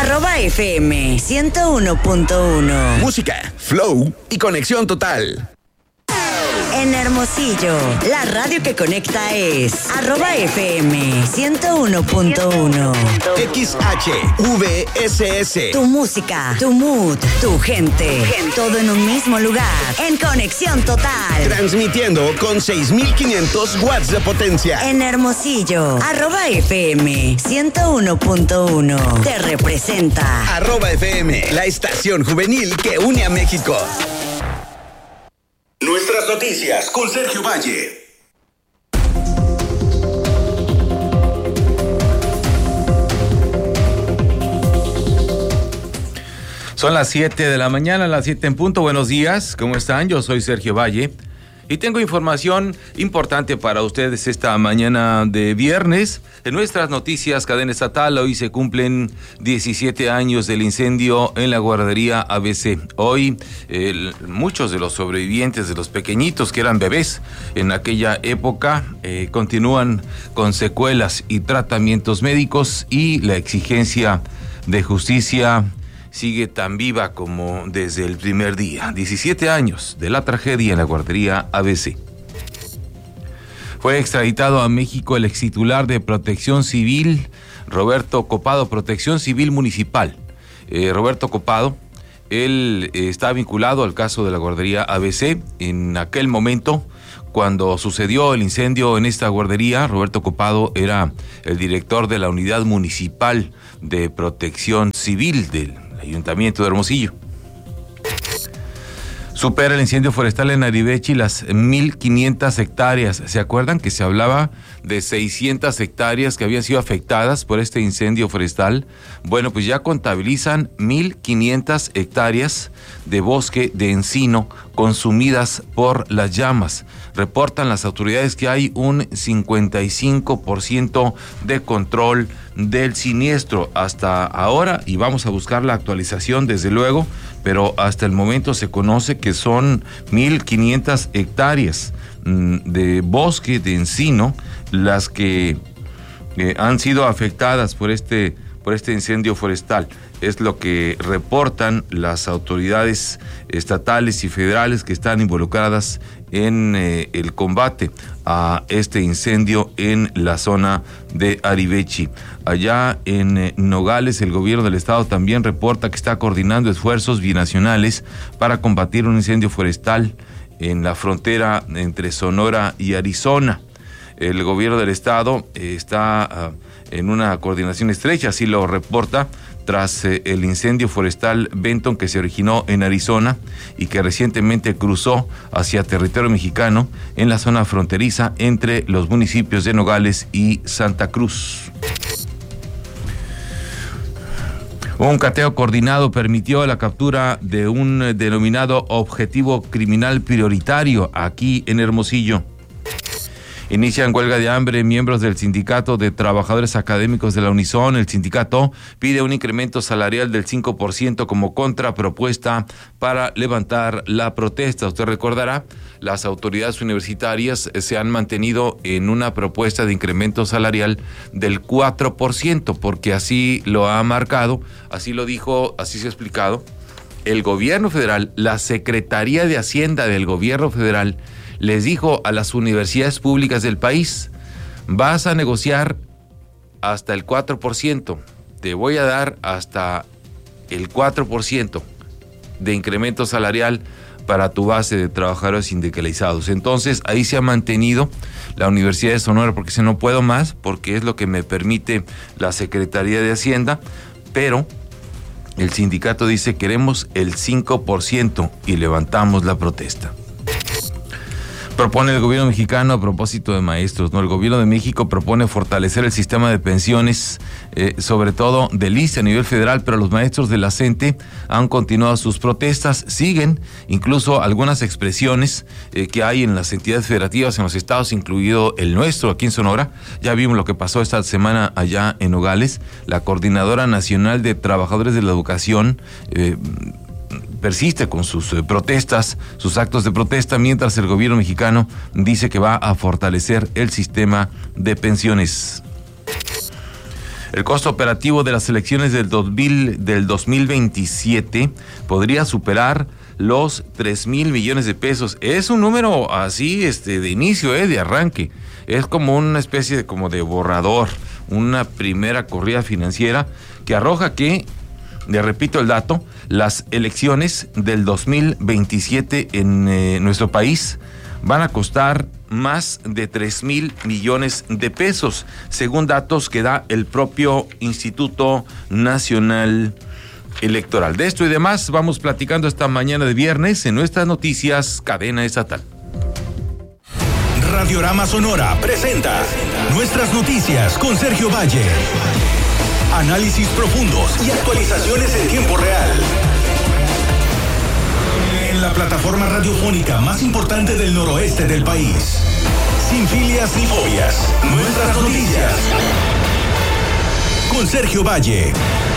@FM 101.1. Música, flow y conexión total. En Hermosillo, la radio que conecta es @FM 101.1. XHVSS. Tu música, tu mood, tu gente. Todo en un mismo lugar. En conexión total. Transmitiendo con 6,500 watts de potencia. En Hermosillo, @FM 101.1. Te representa. @FM, la estación juvenil que une a México. Nuestras noticias con Sergio Valle. Son las 7 de la mañana, las 7 en punto. Buenos días, ¿cómo están? Yo soy Sergio Valle y tengo información importante para ustedes esta mañana de viernes. En nuestras noticias, cadena estatal, hoy se cumplen 17 años del incendio en la guardería ABC. Hoy, muchos de los sobrevivientes, de los pequeñitos que eran bebés en aquella época, continúan con secuelas y tratamientos médicos, y la exigencia de justicia sigue tan viva como desde el primer día. 17 años de la tragedia en la guardería ABC. Fue extraditado a México el extitular de Protección Civil, Roberto Copado, Protección Civil Municipal. Roberto Copado, él está vinculado al caso de la guardería ABC. En aquel momento, cuando sucedió el incendio en esta guardería, Roberto Copado era el director de la Unidad Municipal de Protección Civil del Ayuntamiento de Hermosillo. Supera el incendio forestal en Arivechi las 1,500 hectáreas. ¿Se acuerdan que se hablaba de 600 hectáreas que habían sido afectadas por este incendio forestal? Bueno, pues ya contabilizan 1,500 hectáreas de bosque de encino consumidas por las llamas. Reportan las autoridades que hay un 55% de control del siniestro hasta ahora, y vamos a buscar la actualización desde luego, pero hasta el momento se conoce que son 1,500 hectáreas de bosque de encino las que han sido afectadas por este incendio forestal. Es lo que reportan las autoridades estatales y federales que están involucradas en el combate a este incendio en la zona de Arivechi. Allá en Nogales, el gobierno del estado también reporta que está coordinando esfuerzos binacionales para combatir un incendio forestal en la frontera entre Sonora y Arizona. El gobierno del estado está en una coordinación estrecha, así lo reporta, tras el incendio forestal Benton que se originó en Arizona y que recientemente cruzó hacia territorio mexicano en la zona fronteriza entre los municipios de Nogales y Santa Cruz. Un cateo coordinado permitió la captura de un denominado objetivo criminal prioritario aquí en Hermosillo. Inician huelga de hambre miembros del Sindicato de Trabajadores Académicos de la Unison. El sindicato pide un incremento salarial del 5% como contrapropuesta para levantar la protesta. Usted recordará, las autoridades universitarias se han mantenido en una propuesta de incremento salarial del 4%, porque así lo ha marcado, así lo dijo, así se ha explicado el gobierno federal. La Secretaría de Hacienda del gobierno federal les dijo a las universidades públicas del país: vas a negociar hasta el 4%, te voy a dar hasta el 4% de incremento salarial para tu base de trabajadores sindicalizados. Entonces ahí se ha mantenido la Universidad de Sonora, porque no puedo más, porque es lo que me permite la Secretaría de Hacienda, pero el sindicato dice: queremos el 5% y levantamos la protesta. Propone el gobierno mexicano a propósito de maestros, ¿no? El gobierno de México propone fortalecer el sistema de pensiones, sobre todo del ISSSTE a nivel federal, pero los maestros de la CENTE han continuado sus protestas, siguen incluso algunas expresiones que hay en las entidades federativas en los estados, incluido el nuestro aquí en Sonora. Ya vimos lo que pasó esta semana allá en Nogales. La Coordinadora Nacional de Trabajadores de la Educación persiste con sus protestas, sus actos de protesta, mientras el gobierno mexicano dice que va a fortalecer el sistema de pensiones. El costo operativo de las elecciones del 2027 podría superar los 3,000 millones de pesos. Es un número así, de inicio, de arranque. Es como una especie de borrador, una primera corrida financiera que arroja que, le repito el dato, las elecciones del 2027 en nuestro país van a costar más de 3,000 millones de pesos, según datos que da el propio Instituto Nacional Electoral. De esto y demás vamos platicando esta mañana de viernes en nuestras noticias Cadena Estatal. Radiorama Sonora presenta Nuestras Noticias con Sergio Valle. Análisis profundos y actualizaciones en tiempo real. En la plataforma radiofónica más importante del noroeste del país. Sin filias ni fobias. Nuestras Noticias. Con Sergio Valle.